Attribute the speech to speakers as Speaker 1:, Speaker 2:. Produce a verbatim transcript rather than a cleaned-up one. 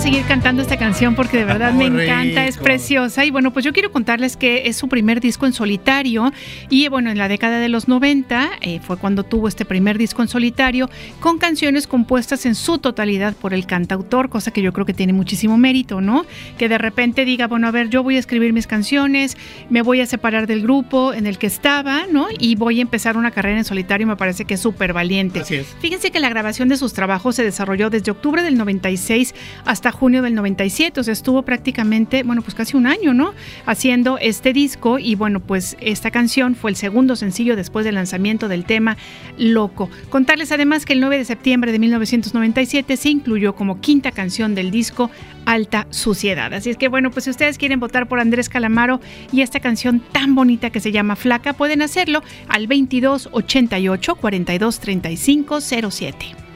Speaker 1: seguir cantando esta canción porque de verdad me
Speaker 2: Muy
Speaker 1: encanta,
Speaker 2: rico.
Speaker 1: es preciosa. Y bueno, pues yo quiero contarles que es su primer disco en solitario. Y bueno, en la década de los noventa eh, fue cuando tuvo este primer disco en solitario con canciones compuestas en su totalidad por el cantautor, cosa que yo creo que tiene muchísimo mérito, ¿no? Que de repente diga, bueno, a ver, yo voy a escribir mis canciones, me voy a separar del grupo en el que estaba, ¿no? Y voy a empezar una carrera en solitario, me parece que es súper valiente.
Speaker 2: Así es.
Speaker 1: Fíjense que la grabación de sus trabajos se desarrolló desde octubre del noventa y seis hasta junio del noventa y siete, o sea, estuvo prácticamente, bueno, pues casi un año, ¿no? Haciendo este disco y bueno, pues esta canción fue el segundo sencillo después del lanzamiento del tema Loco. Contarles además que el nueve de septiembre de mil novecientos noventa y siete se incluyó como quinta canción del disco Alta Suciedad. Así es que bueno, pues si ustedes quieren votar por Andrés Calamaro y esta canción tan bonita que se llama Flaca, pueden hacerlo al veintidós ochenta y ocho cuarenta y dos treinta y cinco cero siete.